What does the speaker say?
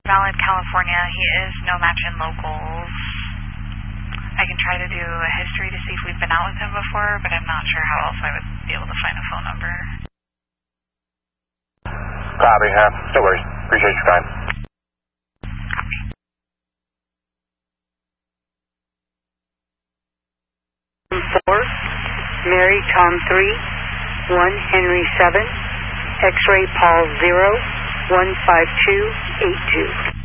Valid, California. He is no match in locals. I can try to do a history to see if we've been out with him before, but I'm not sure how else I would be able to find a phone number. Copy, no worries. Appreciate your time. Copy. Four, Mary Tom 3, 1 Henry 7, X-ray Paul 0, 15282.